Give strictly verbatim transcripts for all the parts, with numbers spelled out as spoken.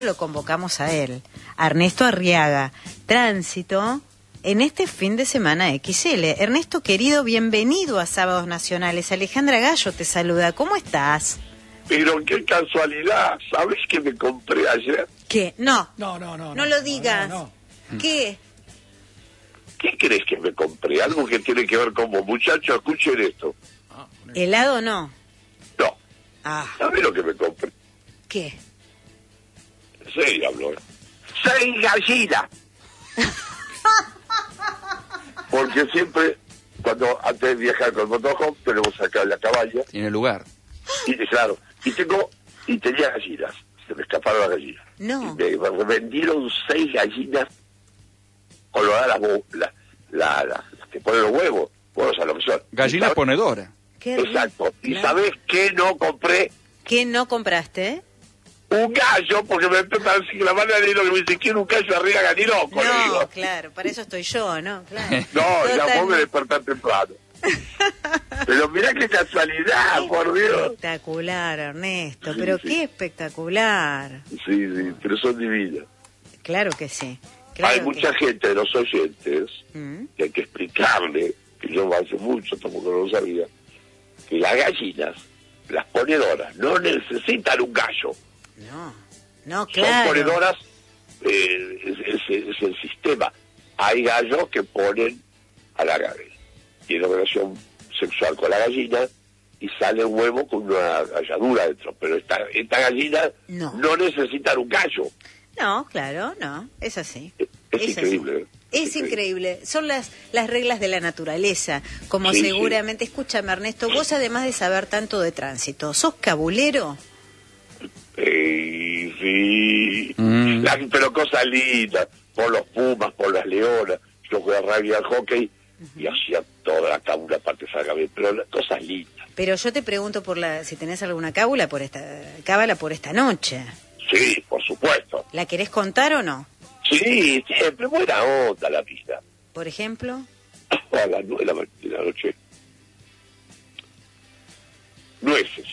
Lo convocamos a él, a Ernesto Arriaga, Tránsito, en este fin de semana X L. Ernesto, querido, bienvenido a Sábados Nacionales. Alejandra Gallo te saluda, ¿cómo estás? Pero qué casualidad, ¿sabes qué me compré ayer? ¿Qué? No, No, no, no. no, no lo digas. No, no. ¿Qué? ¿Qué crees que me compré? Algo que tiene que ver como, muchachos, escuchen esto. Ah, ¿Helado no? No, Ah, ¿sabes lo que me compré? ¿qué? En serio hablo, ¿eh? ¡Seis gallinas! Porque siempre, cuando antes de viajar con el motorhome, tenemos acá la caballa. Tiene lugar. Y claro, y tengo, y tenía gallinas. Se me escaparon las gallinas. No. Y me vendieron seis gallinas coloradas, las, la, la, la, las que ponen los huevos. Bueno, o sea, lo que son. Gallina ¿Sabes? ponedora. Qué rico. Exacto. ¿Y Claro. sabés qué no compré? ¿Qué no compraste? Un gallo, porque me empiezan así que la mano de lo que me dice, quiero un gallo arriba, ni loco, le No, digo. claro, para eso estoy yo, ¿no? Claro. No, ya Total- vos me despertás temprano. Pero mirá qué casualidad, por Dios. Espectacular, Ernesto, Sí, pero sí. qué espectacular. Sí, sí, pero son divinas. Claro que sí. Claro Hay que mucha sí. gente de los oyentes Mm. que hay que explicarle, que yo hace mucho tampoco no lo sabía, que las gallinas, las ponedoras, no necesitan un gallo. No, no, Son claro. ponedoras, eh, es, es- es el sistema. Hay gallos que ponen a la gallina, tiene relación sexual con la gallina y sale un huevo con una galladura dentro, pero esta, esta gallina No. no necesitan un gallo. No, claro, no, es así. Es, es Es así. increíble. ¿eh? Es increíble, son las las reglas de la naturaleza, como Sí, seguramente, escúchame Ernesto, vos además de saber tanto de tránsito, ¿sos cabulero? Eh, sí, Mm. La- pero cosas lindas, por los pumas, por las leonas, yo jugaba rugby al hockey y hacía toda la cábula para que salga bien, pero las cosas lindas. Pero yo te pregunto por la si tenés alguna cábula por esta cábala por esta noche. Sí, por supuesto. ¿La querés contar o no? Sí, siempre buena onda la vida. Por ejemplo, A las nueve de la, ma- de la noche. Nueces.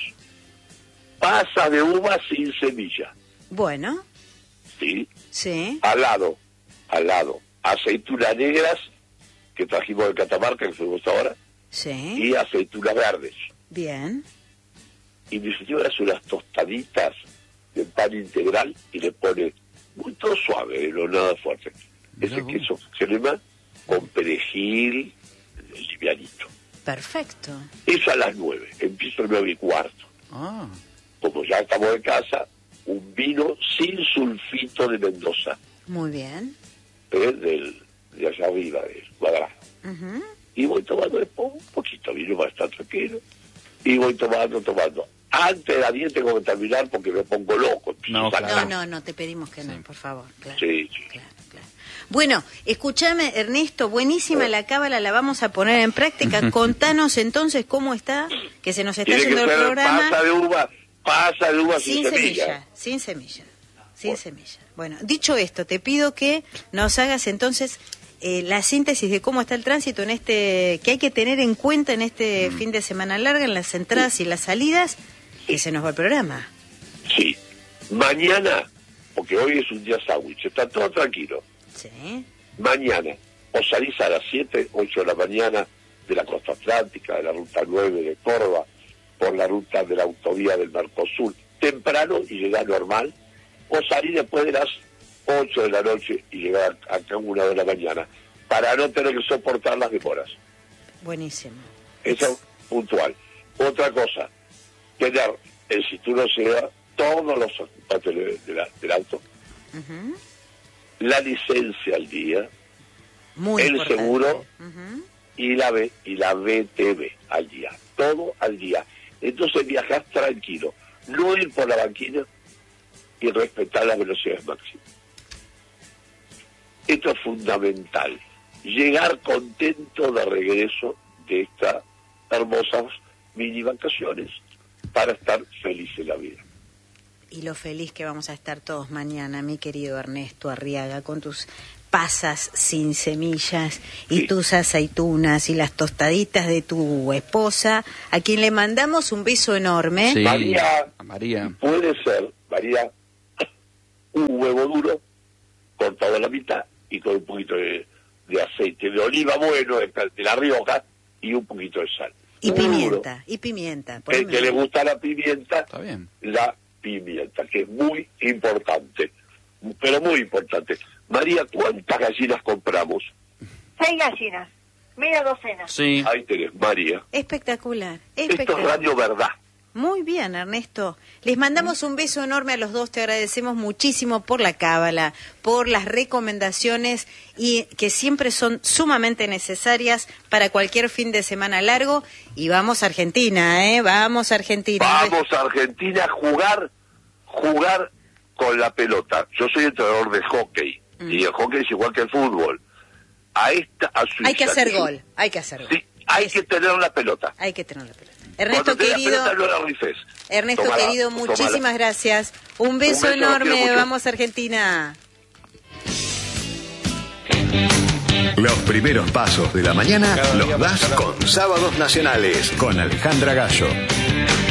Pasas de uva sin semilla. bueno, ¿Sí? sí, Al lado, al lado. Aceitunas negras, que trajimos de Catamarca, que fuimos ahora, sí, y aceitunas verdes. bien, Y mi señora hace unas tostaditas de pan integral y le pone muy todo suave, ¿eh? No nada fuerte. Mirá Ese vos. queso crema con perejil livianito. perfecto. Eso a las nueve. Empiezo el nueve y cuarto. Ah. Como ya estamos en casa, un vino sin sulfito de Mendoza, Muy bien. ¿eh? Del, de allá arriba, de Cuadrado. Ujú. Y voy tomando después un poquito, vino para estar tranquilo. Y voy tomando, tomando. Antes de las diez tengo que terminar porque me pongo loco. empiezo No, a saltar. No, no, no, te pedimos que no, Sí. por favor. Claro, Sí, sí. claro, claro. Bueno, escúchame, Ernesto, buenísima la cábala, la vamos a poner en práctica. Contanos entonces cómo está, que se nos está Tiene que yendo el ser programa. pasa de uva, pasa de uva sin, Sin semilla. semilla, sin semilla, sin semilla. Bueno, dicho esto, te pido que nos hagas entonces eh, la síntesis de cómo está el tránsito en este, que hay que tener en cuenta en este fin de semana larga, en las entradas y las salidas, que se nos va el programa. Sí. Mañana, porque hoy es un día sándwich, está todo tranquilo. Sí, Mañana, o salís a las siete, ocho de la mañana de la costa atlántica, de la ruta nueve de Córdoba, por la ruta de la autovía del Mercosur, temprano y llegás normal, o salís después de las ocho de la noche y llegar acá a una de la mañana, para no tener que soportar las demoras. buenísimo. Eso es puntual. Otra cosa, tener el cinturón sea todos los ocupantes de- de la- del auto, Ujú. la licencia al día, Muy el importante. seguro Ujú. y la B, y la B T V al día, todo al día. Entonces viajás tranquilo, no ir por la banquina y respetar las velocidades máximas. Esto es fundamental, llegar contento de regreso de estas hermosas mini vacaciones para estar feliz en la vida. Y lo feliz que vamos a estar todos mañana, mi querido Ernesto Arriaga, con tus pasas sin semillas y Sí. tus aceitunas y las tostaditas de tu esposa, a quien le mandamos un beso enorme. Sí, María, a María. puede ser, María, un huevo duro cortado a la mitad y con un poquito de, de aceite de oliva bueno, de, de La Rioja, y un poquito de sal. Y Muy pimienta, duro. y pimienta. El que le gusta la pimienta, Está bien. la pimienta, que es muy importante, pero muy importante. María, ¿cuántas gallinas compramos? Seis gallinas, media docena. Sí. Ahí tenés, María. Espectacular, Esto es espectacular. Radio Verdad. Muy bien, Ernesto. Les mandamos un beso enorme a los dos. Te agradecemos muchísimo por la cábala, por las recomendaciones y que siempre son sumamente necesarias para cualquier fin de semana largo. Y vamos a Argentina, ¿eh? Vamos a Argentina. Vamos a Argentina a jugar, jugar con la pelota. Yo soy entrenador de hockey mm. y el hockey es igual que el fútbol. A esta, a Suiza, hay que hacer que gol, yo, hay que hacer gol. Sí, hay es, que tener la pelota. Hay que tener la pelota. Ernesto Cuando querido, la pelota, no la rifes. Ernesto Tómala, querido, tómala. muchísimas gracias. Un beso, Un beso, enorme, vamos a Argentina. Los primeros pasos de la mañana los das con Sábados Nacionales, con Alejandra Gallo.